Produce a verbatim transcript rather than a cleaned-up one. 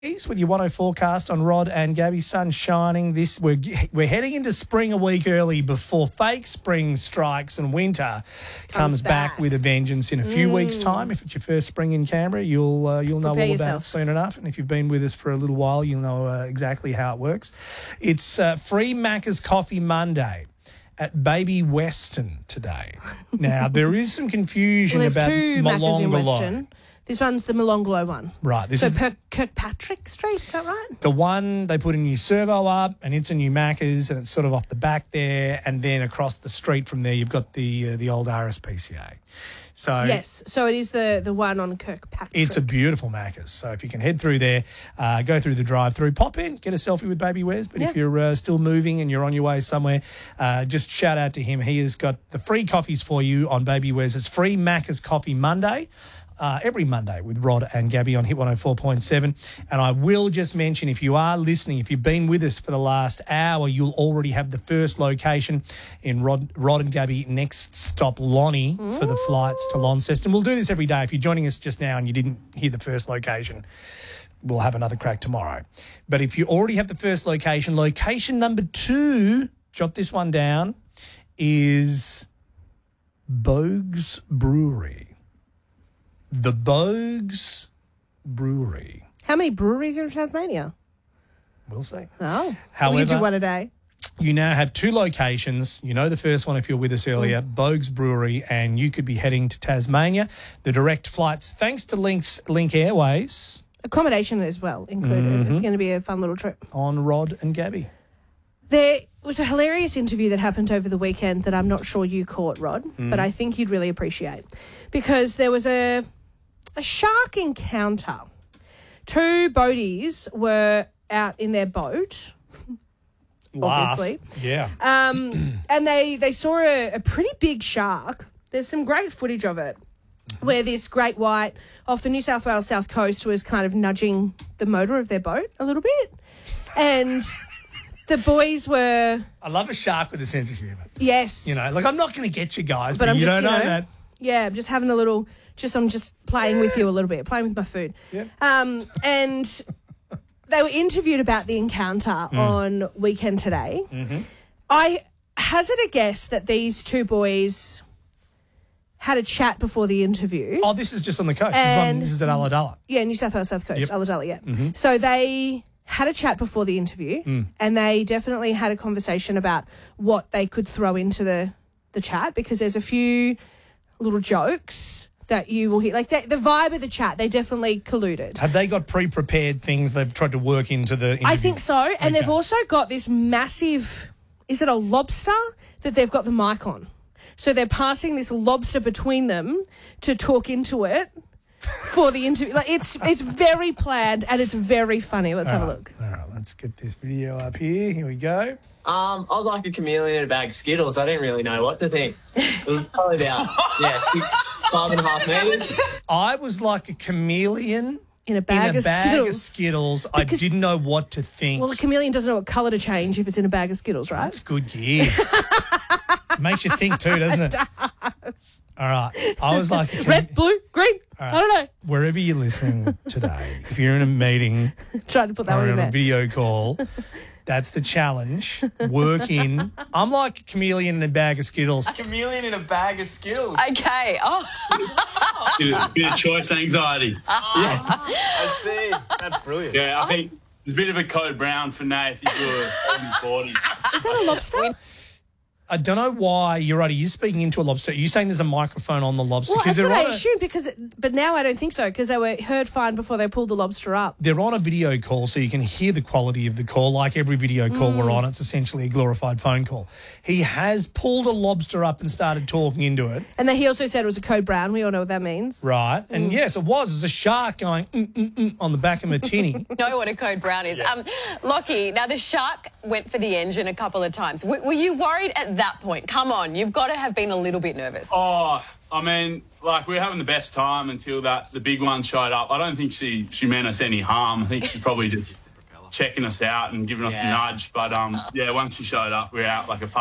With your one oh forecast on Rod and Gabby, sun shining. This we're we're heading into spring a week early before fake spring strikes and winter comes, comes back. back with a vengeance in a few mm. weeks' time. If it's your first spring in Canberra, you'll uh, you'll know Prepare all yourself. about it soon enough. And if you've been with us for a little while, you'll know uh, exactly how it works. It's uh, free Macca's Coffee Monday at Baby Western today. Now there is some confusion well, there's about two Macca's in Molonglo. Western. This one's the Molonglo one. Right. This so is per- Kirkpatrick Street, is that right? the one they put a new servo up, and it's a new Macca's, and it's sort of off the back there, and then across the street from there, you've got the uh, the old R S P C A. So yes, so it is the, the one on Kirkpatrick. It's a beautiful Macca's. So if you can head through there, uh, go through the drive-through, pop in, get a selfie with Baby Wes. But yep. if you're uh, still moving and you're on your way somewhere, uh, just shout out to him. He has got the free coffees for you on Baby Wes. It's free Macca's Coffee Monday. Uh, every Monday with Rod and Gabby on Hit one oh four point seven. And I will just mention, if you are listening, if you've been with us for the last hour, you'll already have the first location in Rod, Rod and Gabby Next Stop Lonnie mm. for the flights to Launceston. We'll do this every day. If you're joining us just now and you didn't hear the first location, we'll have another crack tomorrow. But if you already have the first location, location number two, jot this one down, is Bogues Brewery. The Bogues Brewery. How many breweries are in Tasmania? We'll see. Oh, However, we can do one a day. You now have two locations. You know the first one if you're with us earlier, mm. Bogues Brewery, and you could be heading to Tasmania. The direct flights, thanks to Links, Link Airways. Accommodation as well included. Mm-hmm. It's going to be a fun little trip. On Rod and Gabby. There was a hilarious interview that happened over the weekend that I'm not sure you caught, Rod, mm. but I think you'd really appreciate. Because there was a... a shark encounter. Two boaties were out in their boat, Laugh. obviously. Yeah. Um, and they, they saw a, a pretty big shark. There's some great footage of it where this great white off the New South Wales south coast was kind of nudging the motor of their boat a little bit. And the boys were... I love a shark with a sense of humour. Yes. You know, like I'm not going to get you guys, but, but I'm you just, don't you know, know that. Yeah, I'm just having a little... Just I'm just playing with you a little bit, playing with my food. Yep. Um, and they were interviewed about the encounter mm. on Weekend Today. Mm-hmm. I hazard a guess that these two boys had a chat before the interview. Oh, this is just on the coast. This is, on, this is at Ulladulla. Yeah, New South Wales South Coast, yep. Ulladulla, yeah. Mm-hmm. So they had a chat before the interview mm. and they definitely had a conversation about what they could throw into the, the chat, because there's a few little jokes that you will hear. Like the, the vibe of the chat, they definitely colluded. Have they got pre-prepared things they've tried to work into the interview? I think so. And okay. they've also got this massive, is it a lobster that they've got the mic on? So they're passing this lobster between them to talk into it for the interview. Like it's it's very planned and it's very funny. Let's all have right. a look. All right, let's get this video up here. Here we go. Um, I was like a chameleon in a bag of Skittles. I didn't really know what to think. It was probably about, yeah, six, five and a half metres. I was like a chameleon in a bag, in a of, bag Skittles. of Skittles. Because, I didn't know what to think. Well, a chameleon doesn't know what colour to change if it's in a bag of Skittles, right? That's good gear. Makes you think too, doesn't it? It does. All right. I was like... A red, blue, green. Right. I don't know. Wherever you're listening today, if you're in a meeting... Trying to put that or one in on there. a video call... That's the challenge. Work in. I'm like a chameleon in a bag of Skittles. A chameleon in a bag of Skittles. Okay. Oh. bit, of, bit of choice anxiety. Oh, yeah. I see. That's brilliant. Yeah, I think there's a bit of a code brown for Nath. He's doing forties. Is that a lobster? I don't know why you're right. Are you speaking into a lobster? Are you saying there's a microphone on the lobster? Well, that's they're what I on a, assumed, because, it, but now I don't think so, because they were heard fine before they pulled the lobster up. They're on a video call, so you can hear the quality of the call. Like every video call Mm. we're on, it's essentially a glorified phone call. He has pulled a lobster up and started talking into it. And then he also said it was a code brown. We all know what that means. Right. And Mm. yes, it was. It's a shark going mm, mm, mm, on the back of my tinny. Know what a code brown is. Yeah. Um, Lockie, now the shark went for the engine a couple of times. W- were you worried at that point? Come on, you've got to have been a little bit nervous. Oh, I mean, like, we were having the best time until that the big one showed up. I don't think she, she meant us any harm. I think she's probably just checking us out and giving us Yeah. a nudge. But, um, yeah, once she showed up, we were out like a